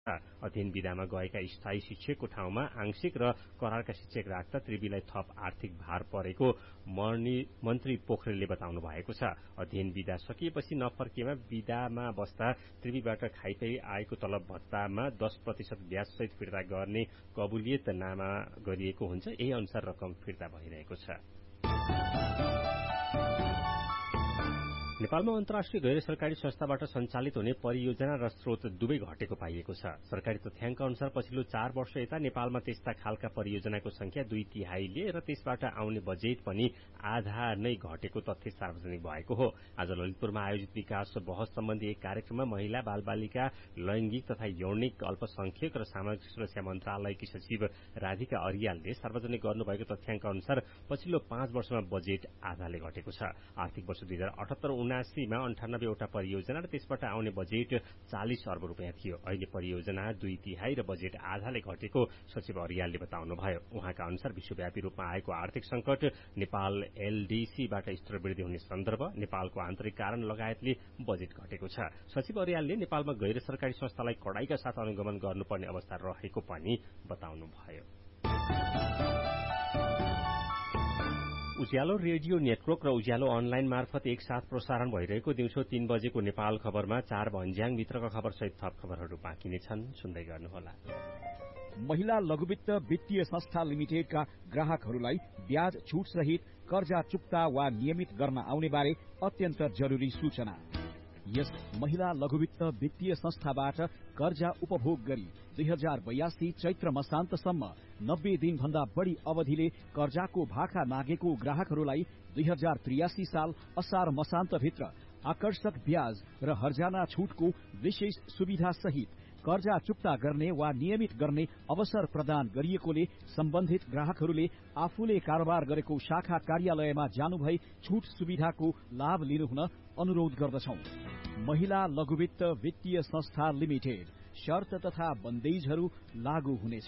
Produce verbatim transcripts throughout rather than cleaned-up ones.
अध्ययन विधामा गएका स्थायी शिक्षकको ठाउँमा आंशिक र करारका शिक्षक राख्दा त्रिवीलाई थप आर्थिक भार परेको मन्त्री पोखरेलले बताउनु भएको छ। अध्ययन विधा सकिएपछि नफर्किएमा विधामा बस्दा त्रिवीबाट खाइपाई आएको तलब भत्तामा दस प्रतिशत ब्याज सहित फिर्ता गर्ने कबुलियत नामा गरिएको हुन्छ। यही अनुसार रकम फिर्ता भइरहेको छ। नेपालमा अन्तर्राष्ट्रिय गैर सरकारी संस्थाबाट सञ्चालित हुने परियोजना र स्रोत दुवै घटेको पाइएको छ। सरकारी तथ्याङ्क अनुसार पछिल्लो चार वर्ष यता नेपालमा त्यस्ता खालका परियोजनाको संख्या दुई तिहाईले र त्यसबाट आउने बजेट पनि आधा नै घटेको तथ्य सार्वजनिक भएको हो। आज ललितपुरमा आयोजित विकास बहस सम्बन्धी एक कार्यक्रममा महिला बालबालिका लैंगिक तथा यौनिक अल्पसंख्यक र सामाजिक सुरक्षा मन्त्रालयकी सचिव राधिका अरियालले सार्वजनिक गर्नुभएको तथ्याङ्क अनुसार पछिल्लो पाँच वर्षमा बजेट आधाले घटेको छ। आर्थिक वर्ष दुई हजार अठहत्तर उनासीमा अन्ठानब्बेवटा परियोजना र त्यसबाट आउने बजेट चालिस अर्ब रुपियाँ थियो। अहिले परियोजना दुई तिहाई र बजेट आधाले घटेको सचिव अरियालले बताउनुभयो। उहाँका अनुसार विश्वव्यापी रूपमा आएको आर्थिक संकट, नेपाल एलडीसीबाट स्तर वृद्धि हुने सन्दर्भ, नेपालको आन्तरिक कारण लगायतले बजेट घटेको छ। सचिव अरियालले नेपालमा गैर सरकारी संस्थालाई कडाईका साथ अनुगमन गर्नुपर्ने अवस्था रहेको पनि बताउनुभयो। उज्यालो रेडियो नेटवर्क र उज्यालो अनलाइन मार्फत एक साथ प्रसारण भइरहेको दिउँसो तीन बजेको नेपाल खबरमा चार भन्ज्याङ भित्रका खबरसहित थप खबरहरू बाँकी नै छन्, सुन्दै गर्नुहोला। महिला लघुवित्त वित्तीय संस्था लिमिटेडका ग्राहकहरूलाई ब्याज छुट सहित कर्जा चुक्ता वा नियमित गर्न आउने बारे अत्यन्त जरुरी सूचना। यस महिला लघुवित्त वित्तीय संस्थाबाट कर्जा उपभोग गरी दुई हजार बयासी चैत्र मसान्तसम्म नब्बे दिन भन्दा बढ़ी अवधिले कर्जाको भाखा मागेको ग्राहकहरूलाई दुई हजार त्रियासी साल असार मसान्तभित्र आकर्षक ब्याज र हर्जाना छुटको विशेष सुविधा सहित कर्जा चुक्ता गर्ने वा नियमित गर्ने अवसर प्रदान गरिएकोले सम्बन्धित ग्राहकहरूले आफूले कारोबार गरेको शाखा कार्यालयमा जानुभई छुट सुविधाको लाभ लिनुहुन अनुरोध गर्दछौं। महिला लघुवित्त वित्तीय संस्था लिमिटेड, शर्त तथा बन्देजहरू लागू हुनेछ।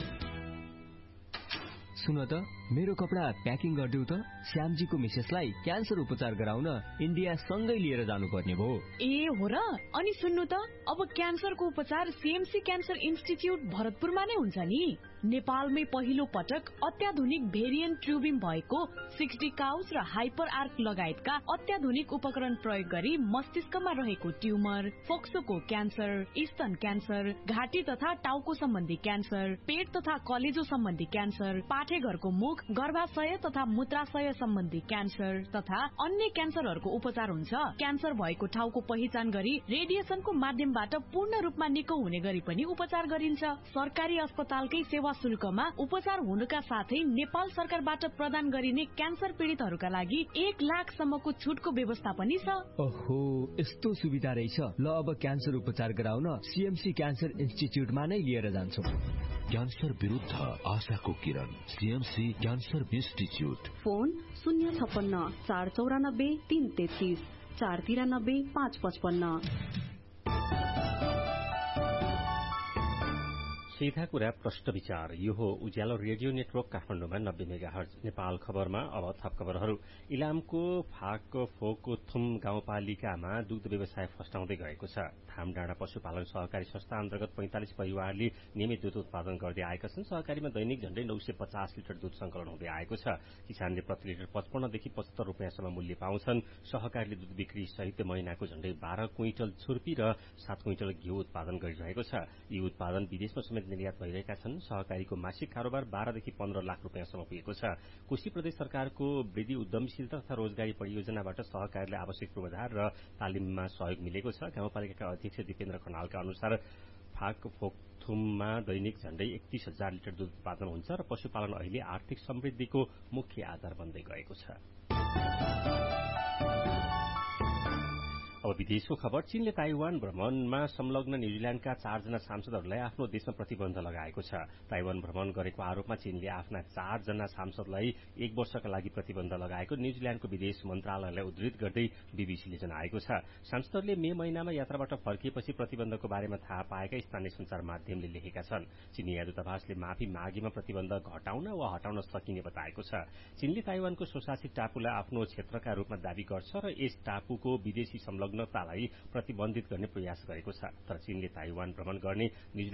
सुन त, मेरो कपडा प्याकिङ गरिदेऊ त। श्यामजीको मिसेसलाई क्यान्सर उपचार गराउन इन्डिया सँगै लिएर जानुपर्ने भयो। ए हो र? अनि सुन्नु त, अब क्यान्सरको उपचार सीएमसी क्यान्सर इन्स्टिच्युट भरतपुरमा नै हुन्छ नि। नेपालमै पहिलो पटक अत्याधुनिक भेरिएन्ट ट्युबिङ भएको सिक्सटी काउच र हाइपर आर्क लगायतका अत्याधुनिक उपकरण प्रयोग गरी मस्तिष्कमा रहेको ट्युमर, फोक्सोको क्यान्सर, स्तन क्यान्सर, घाँटी तथा टाउको सम्बन्धी क्यान्सर, पेट तथा कलेजो सम्बन्धी क्यान्सर, पाठेघरको मुख, गर्भाशय तथा मूत्राशय सम्बन्धी क्यान्सर तथा अन्य क्यान्सरहरूको उपचार हुन्छ। क्यान्सर भएको ठाउँको पहिचान गरी रेडिएसनको माध्यमबाट पूर्ण रूपमा निको हुने गरी पनि उपचार गरिन्छ। सरकारी अस्पतालकै सेवा शुल्कमा उपचार हुनुका साथै नेपाल सरकारबाट प्रदान गरिने क्यान्सर पीड़ितहरूका लागि एक लाख सम्मको छुटको व्यवस्था पनि छ। ओहो, यस्तो सुविधा रहेछ। ल, अब क्यान्सर उपचार गराउन सीएमसी क्यान्सर इन्स्टिच्युटमा नै लिएर जान्छु। क्यान्सर विरुद्ध आशाको किरण, सीएमसी क्यान्सर इन्स्टिच्युट। फोन शून्य छप्पन्न चार चौरानब्बे तीन तेत्तीस चार तिरानब्बे पाँच पचपन्न। सीधा कुरा प्रश्न विचार। यो हो उज्यालो रेडियो नेटवर्क काठमाडौँमा नब्बे मेगाहर्ज। नेपाल खबरमा अब थप खबरहरू। इलामको फाकफोकथुम गाउँपालिकामा दुग्ध व्यवसाय फस्टाउँदै गएको छ। थामडाँडा पशुपालन सहकारी संस्था अन्तर्गत पैंतालिस परिवारले नियमित दूध उत्पादन गर्दै आएका छन्। सहकारीमा दैनिक झण्डै नौ सय पचास लिटर दूध संकलन हुँदै आएको छ। किसानले प्रति लिटर पचपन्नदेखि पचहत्तर रुपियाँसम्म मूल्य पाउँछन्। सहकारीले दूध बिक्री सहित महिनाको झण्डै बाह्र क्विन्टल छुर्पी र सात क्विन्टल घिउ उत्पादन गरिरहेको छ। यी उत्पादन विदेशमा समेत निर्यात भइरहेका छन्। सहकारीको मासिक कारोबार बाह्रदेखि पन्ध्र लाख रुपियाँसम्म पुगेको छ। कोशी प्रदेश सरकारको वृद्धि उद्यमशीलता तथा रोजगारी परियोजनाबाट सहकारीलाई आवश्यक पूर्वाधार र तालिममा सहयोग मिलेको छ। गाउँपालिकाका अध्यक्ष दिपेन्द्र खनालका अनुसार फाकफोकथुममा दैनिक झण्डै एकतीस हजार लिटर दूध उत्पादन हुन्छ र पशुपालन अहिले आर्थिक समृद्धिको मुख्य आधार बन्दै गएको छ। अब विदेशको खबर। चीनले ताइवान भ्रमणमा संलग्न न्यूजील्याण्डका चारजना सांसदहरूलाई आफ्नो देशमा प्रतिबन्ध लगाएको छ। ताइवान भ्रमण गरेको आरोपमा चीनले आफ्ना चारजना सांसदलाई एक वर्षका लागि प्रतिबन्ध लगाएको न्यूजील्याण्डको विदेश मन्त्रालयलाई उद्धृत गर्दै बीबीसीले जनाएको छ। सांसदहरूले मे महिनामा यात्राबाट फर्किएपछि प्रतिबन्धको बारेमा थाहा पाएका स्थानीय संचार माध्यमले लेखेका छन्। चीनी दूतावासले माफी मागेमा प्रतिबन्ध घटाउन वा हटाउन सकिने बताएको छ। चीनले ताइवानको स्वशासित टापुलाई आफ्नो क्षेत्रका रूपमा दावी गर्छ र यस टापुको विदेशी संलग्न संलग्नतालाई प्रतिबन्धित गर्ने प्रयास गरेको छ। तर चीनले ताइवान भ्रमण गर्ने